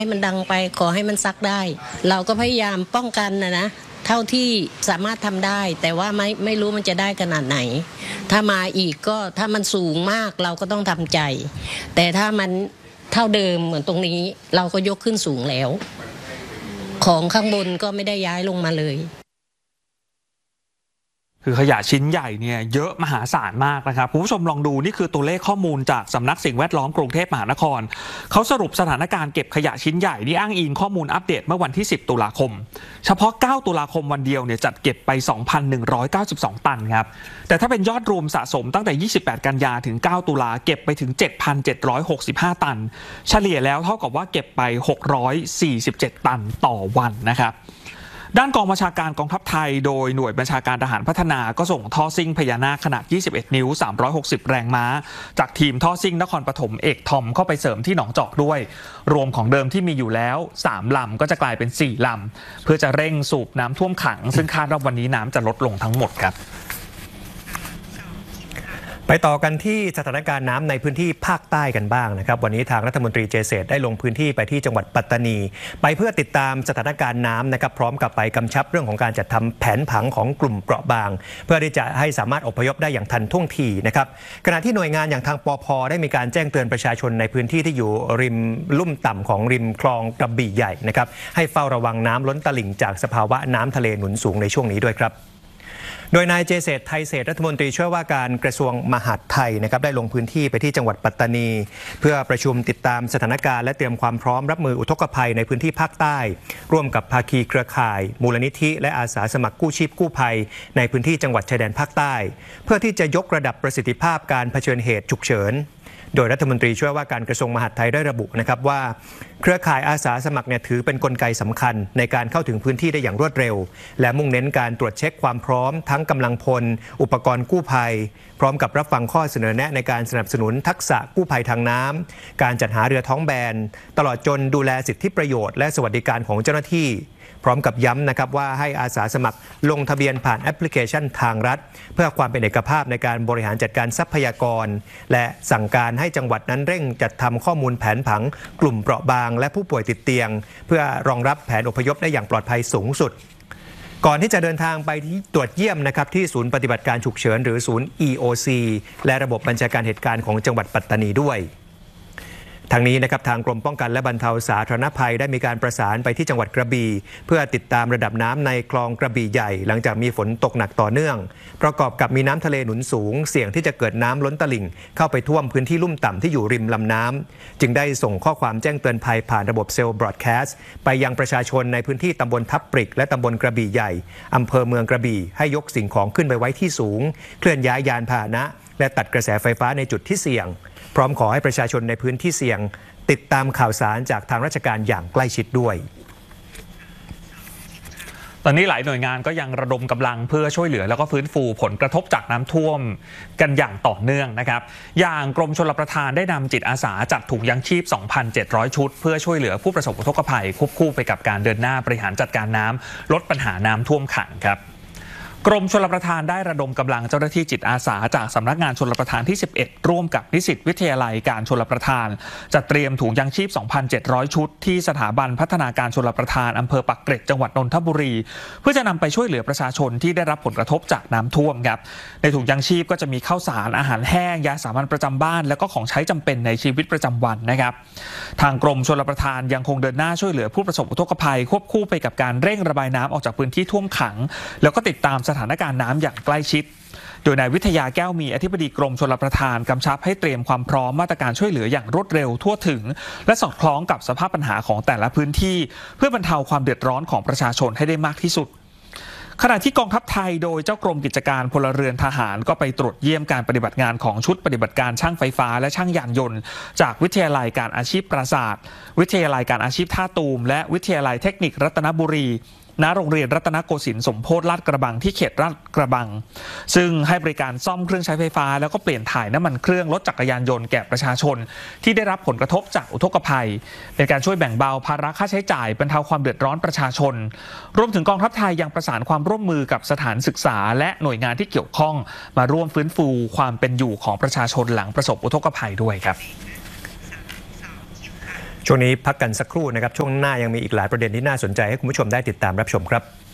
ให้มันดังไปขอให้มันซักได้เราก็พยายามป้องกันนะเท่าที่สามารถทำได้แต่ว่าไม่รู้มันจะได้ขนาดไหนถ้ามาอีกก็ถ้ามันสูงมากเราก็ต้องทำใจแต่ถ้ามันเท่าเดิมเหมือนตรงนี้เราก็ยกขึ้นสูงแล้วของข้างบนก็ไม่ได้ย้ายลงมาเลยคือขยะชิ้นใหญ่เนี่ยเยอะมหาศาลมากนะครับคุณผู้ชมลองดูนี่คือตัวเลขข้อมูลจากสำนักสิ่งแวดล้อมกรุงเทพมหานครเขาสรุปสถานการณ์เก็บขยะชิ้นใหญ่ที่อ้างอิงข้อมูลอัปเดตเมื่อวันที่10ตุลาคมเฉพาะ9ตุลาคมวันเดียวเนี่ยจัดเก็บไป 2,192 ตันครับแต่ถ้าเป็นยอดรวมสะสมตั้งแต่28กันยาถึง9ตุลาเก็บไปถึง 7,765 ตันเฉลี่ยแล้วเท่ากับว่าเก็บไป647ตันต่อวันนะครับด้านกองบัญชาการกองทัพไทยโดยหน่วยบัญชาการทหารพัฒนาก็ส่งท่อซิ่งพญานาคขนาด21นิ้ว360แรงม้าจากทีมท่อซิ่งนครปฐมเอกทอมเข้าไปเสริมที่หนองจอกด้วยรวมของเดิมที่มีอยู่แล้ว3ลำก็จะกลายเป็น4ลำเพื่อจะเร่งสูบน้ำท่วมขังซึ่งคาดว่าวันนี้น้ำจะลดลงทั้งหมดครับไปต่อกันที่สถานการณ์น้ำในพื้นที่ภาคใต้กันบ้างนะครับวันนี้ทางรัฐมนตรีเจษฎได้ลงพื้นที่ไปที่จังหวัดปัตตานีไปเพื่อติดตามสถานการณ์น้ำนะครับพร้อมกับไปกำชับเรื่องของการจัดทำแผนผังของกลุ่มเปราะบางเพื่อที่จะให้สามารถอพยพได้อย่างทันท่วงทีนะครับขณะที่หน่วยงานอย่างทางปภ.ได้มีการแจ้งเตือนประชาชนในพื้นที่ที่อยู่ริมลุ่มต่ำของริมคลองกระบี่ใหญ่นะครับให้เฝ้าระวังน้ำล้นตลิ่งจากสภาวะน้ำทะเลหนุนสูงในช่วงนี้ด้วยครับโดยนายเจษฎไทยเศรษฐรัฐมนตรีช่วยว่าการกระทรวงมหาดไทยนะครับได้ลงพื้นที่ไปที่จังหวัดปัตตานีเพื่อประชุมติดตามสถานการณ์และเตรียมความพร้อมรับมืออุทกภัยในพื้นที่ภาคใต้ร่วมกับภาคีเครือข่ายมูลนิธิและอาสาสมัครกู้ชีพกู้ภัยในพื้นที่จังหวัดชายแดนภาคใต้เพื่อที่จะยกระดับประสิทธิภาพการเผชิญเหตุฉุกเฉินโดยรัฐมนตรีช่วยว่าการกระทรวงมหาดไทยได้ระบุนะครับว่าเครือข่ายอาสาสมัครเนี่ยถือเป็นกลไกสำคัญในการเข้าถึงพื้นที่ได้อย่างรวดเร็วและมุ่งเน้นการตรวจเช็คความพร้อมทั้งกำลังพลอุปกรณ์กู้ภัยพร้อมกับรับฟังข้อเสนอแนะในการสนับสนุนทักษะกู้ภัยทางน้ำการจัดหาเรือท้องแบนตลอดจนดูแลสิทธิประโยชน์และสวัสดิการของเจ้าหน้าที่พร้อมกับย้ำนะครับว่าให้อาสาสมัครลงทะเบียนผ่านแอปพลิเคชันทางรัฐเพื่อความเป็นเอกภาพในการบริหารจัดการทรัพยากรและสั่งการให้จังหวัดนั้นเร่งจัดทำข้อมูลแผนผังกลุ่มเปราะบางและผู้ป่วยติดเตียงเพื่อรองรับแผนอพยพได้อย่างปลอดภัยสูงสุดก่อนที่จะเดินทางไปที่ตรวจเยี่ยมนะครับที่ศูนย์ปฏิบัติการฉุกเฉินหรือศูนย์ EOC และระบบบัญชาการเหตุการณ์ของจังหวัดปัตตานีด้วยทางนี้นะครับทางกรมป้องกันและบรรเทาสาธารณภัยได้มีการประสานไปที่จังหวัดกระบี่เพื่อติดตามระดับน้ำในคลองกระบี่ใหญ่หลังจากมีฝนตกหนักต่อเนื่องประกอบกับมีน้ำทะเลหนุนสูงเสี่ยงที่จะเกิดน้ำล้นตลิ่งเข้าไปท่วมพื้นที่ลุ่มต่ำที่อยู่ริมลำน้ำจึงได้ส่งข้อความแจ้งเตือนภัยผ่านระบบเซลล์บรอดแคสต์ไปยังประชาชนในพื้นที่ตำบลทับปริกและตำบลกระบี่ใหญ่อำเภอเมืองกระบี่ให้ยกสิ่งของขึ้นไปไว้ที่สูงเคลื่อนย้ายยานพาหนะและตัดกระแสไฟฟ้าในจุดที่เสี่ยงพร้อมขอให้ประชาชนในพื้นที่เสี่ยงติดตามข่าวสารจากทางราชการอย่างใกล้ชิดด้วยตอนนี้หลายหน่วยงานก็ยังระดมกำลังเพื่อช่วยเหลือแล้วก็ฟื้นฟูผลกระทบจากน้ำท่วมกันอย่างต่อเนื่องนะครับอย่างกรมชลประทานได้นำจิตอาสาจัดถุงยังชีพ 2,700 ชุดเพื่อช่วยเหลือผู้ประสบอุทกภัยควบคู่ไปกับการเดินหน้าบริหารจัดการน้ำลดปัญหาน้ำท่วมขังครับกรมชลประทานได้ระดมกำลังเจ้าหน้าที่จิตอาสาจากสำนักงานชลประทานที่11ร่วมกับนิสิตวิทยาลัยการชลประทานจัดเตรียมถุงยังชีพ 2,700 ชุดที่สถาบันพัฒนาการชลประทานอำเภอปักเกร็ดจังหวัดนนทบุรีเพื่อจะนำไปช่วยเหลือประชาชนที่ได้รับผลกระทบจากน้ำท่วมครับในถุงยังชีพก็จะมีข้าวสารอาหารแห้งยาสามัญประจำบ้านแล้วก็ของใช้จำเป็นในชีวิตประจำวันนะครับทางกรมชลประทานยังคงเดินหน้าช่วยเหลือผู้ประสบอุทกภัยควบคู่ไปกับการเร่งระบายน้ำออกจากพื้นที่ท่วมขังแล้วก็ติดตามสถานการณ์น้ำอย่างใกล้ชิดโดยนายวิทยาแก้วมีอธิบดีกรมชลประทานกำชับให้เตรียมความพร้อมมาตรการช่วยเหลืออย่างรวดเร็วทั่วถึงและสอดคล้องกับสภาพปัญหาของแต่ละพื้นที่เพื่อบรรเทาความเดือดร้อนของประชาชนให้ได้มากที่สุดขณะที่กองทัพไทยโดยเจ้ากรมกิจการพลเรือนทหารก็ไปตรวจเยี่ยมการปฏิบัติงานของชุดปฏิบัติการช่างไฟฟ้าและช่างยานยนต์จากวิทยาลัยการอาชีพปราสาทวิทยาลัยการอาชีพท่าตูมและวิทยาลัยเทคนิครัตนบุรีณโรงเรียนรัตนโกสินทร์สมโพธิลาดกระบังที่เขตลาดกระบังซึ่งให้บริการซ่อมเครื่องใช้ไฟฟ้าแล้วก็เปลี่ยนถ่ายน้ำมันเครื่องรถจักรยานยนต์แก่ประชาชนที่ได้รับผลกระทบจากอุทกภัยเป็นการช่วยแบ่งเบาภาระค่าใช้จ่ายบรรเทาความเดือดร้อนประชาชนรวมถึงกองทัพไทยยังประสานความร่วมมือกับสถานศึกษาและหน่วยงานที่เกี่ยวข้องมาร่วมฟื้นฟูความเป็นอยู่ของประชาชนหลังประสบอุทกภัยด้วยครับช่วงนี้พักกันสักครู่นะครับช่วงหน้ายังมีอีกหลายประเด็นที่น่าสนใจให้คุณผู้ชมได้ติดตามรับชมครับ